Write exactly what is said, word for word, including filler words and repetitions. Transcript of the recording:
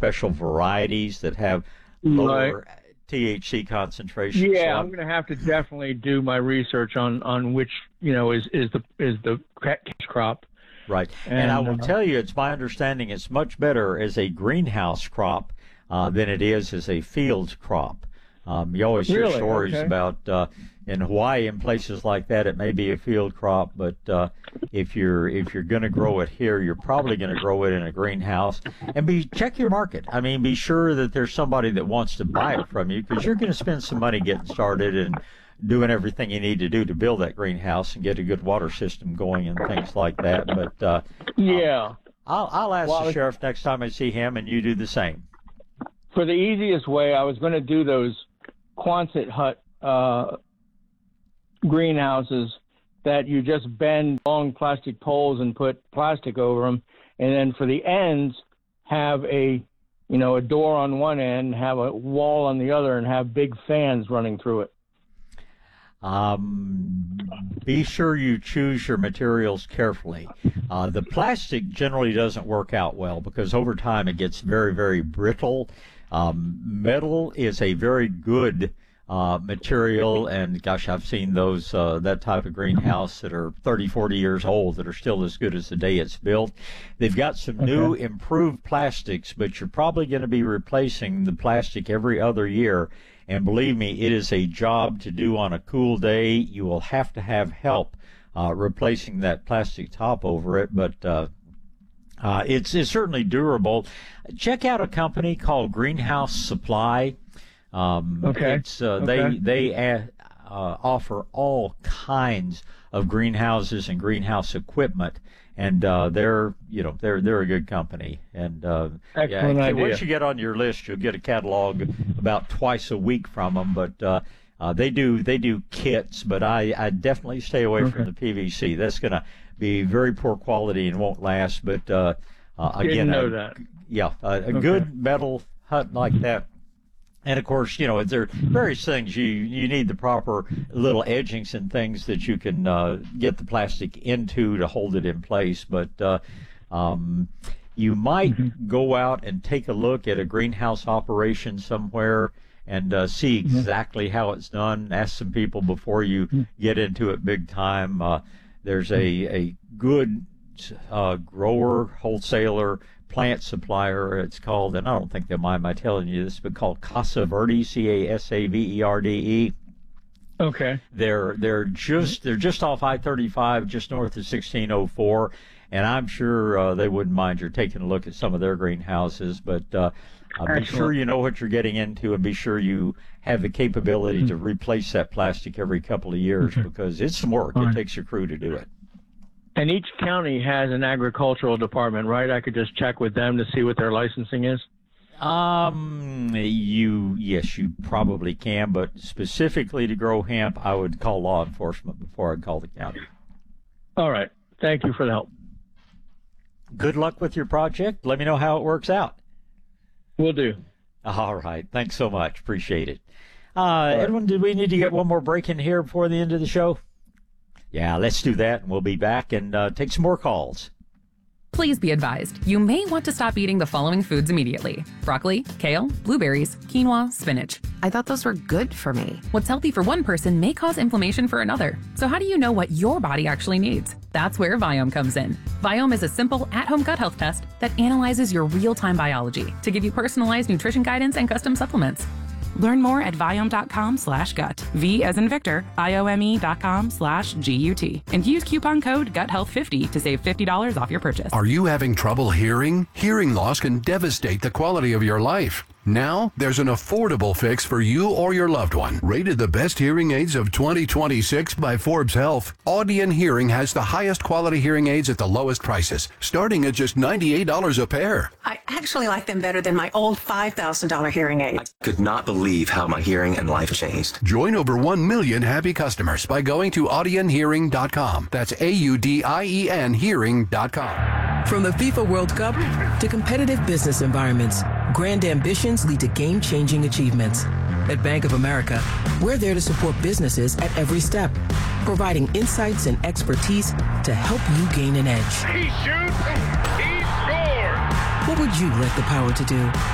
special varieties that have lower right. T H C concentration. Yeah, so I'm, I'm going to have to definitely do my research on, on which, you know, is, is the is the cash crop. Right. And, and I will uh, tell you, it's my understanding it's much better as a greenhouse crop uh, than it is as a field crop. Um, you always hear really? stories okay. about uh, in Hawaii and places like that, it may be a field crop, but uh, if you're if you're going to grow it here, you're probably going to grow it in a greenhouse. And be check your market. I mean, be sure that there's somebody that wants to buy it from you, because you're going to spend some money getting started and doing everything you need to do to build that greenhouse and get a good water system going and things like that. But uh, yeah, I'll, I'll ask well, the sheriff next time I see him, and you do the same. For the easiest way, I was going to do those Quonset hut uh, greenhouses that you just bend long plastic poles and put plastic over them, and then for the ends have a, you know, a door on one end, have a wall on the other, and have big fans running through it. Um, be sure you choose your materials carefully. Uh, the plastic generally doesn't work out well because over time it gets very, very brittle. Um, metal is a very good uh, material, and gosh, I've seen those uh, that type of greenhouse that are thirty, forty years old that are still as good as the day it's built. They've got some okay. new improved plastics, but you're probably going to be replacing the plastic every other year. And believe me, it is a job to do on a cool day. You will have to have help uh, replacing that plastic top over it, but uh, uh, it's, it's certainly durable. Check out a company called Greenhouse Supply. Um, okay. It's, uh, okay. They they uh, offer all kinds of greenhouses and greenhouse equipment. And uh, they're, you know, they're they're a good company. And uh, Excellent yeah, idea. once you get on your list, you'll get a catalog about twice a week from them. But uh, uh, they do they do kits. But I, I definitely stay away okay. from the P V C. That's going to be very poor quality and won't last. But uh, uh, again, didn't know a, that. Yeah, a, a okay. good metal hut like that. And, of course, you know, there are various things. You you need the proper little edgings and things that you can uh, get the plastic into to hold it in place. But uh, um, you might mm-hmm. go out and take a look at a greenhouse operation somewhere and uh, see exactly mm-hmm. how it's done. Ask some people before you mm-hmm. get into it big time. Uh, there's a, a good uh, grower, wholesaler, plant supplier, it's called, and I don't think they mind my telling you this, but called Casa Verde, C A S A V E R D E. Okay. They're they're just they're just off I thirty-five, just north of sixteen oh four, and I'm sure uh, they wouldn't mind you taking a look at some of their greenhouses. But uh, uh, be sure you know what you're getting into, and be sure you have the capability mm-hmm. to replace that plastic every couple of years mm-hmm. because it's some work. All it right. takes your crew to do it. And each county has an agricultural department, right? I could just check with them to see what their licensing is? Um, you, yes, you probably can, but specifically to grow hemp, I would call law enforcement before I'd call the county. All right. Thank you for the help. Good luck with your project. Let me know how it works out. Will do. All right. Thanks so much. Appreciate it. Uh, Edwin, did we need to get one more break in here before the end of the show? Yeah, let's do that, and we'll be back and uh, take some more calls. Please be advised, you may want to stop eating the following foods immediately. Broccoli, kale, blueberries, quinoa, spinach. I thought those were good for me. What's healthy for one person may cause inflammation for another. So how do you know what your body actually needs? That's where Viome comes in. Viome is a simple, at-home gut health test that analyzes your real-time biology to give you personalized nutrition guidance and custom supplements. Learn more at Viome.com slash gut. V as in Victor, I-O-M-E dot com slash G-U-T. And use coupon code gut health fifty to save fifty dollars off your purchase. Are you having trouble hearing? Hearing loss can devastate the quality of your life. Now, there's an affordable fix for you or your loved one. Rated the best hearing aids of twenty twenty-six by Forbes Health, Audion Hearing has the highest quality hearing aids at the lowest prices, starting at just ninety-eight dollars a pair. I actually like them better than my old five thousand dollars hearing aids. I could not believe how my hearing and life changed. Join over one million happy customers by going to Audion Hearing dot com. That's A U D I E N Hearing dot com. From the FIFA World Cup to competitive business environments, grand ambitions lead to game-changing achievements. At Bank of America, we're there to support businesses at every step, providing insights and expertise to help you gain an edge. He shoots, he scores! What would you like the power to do?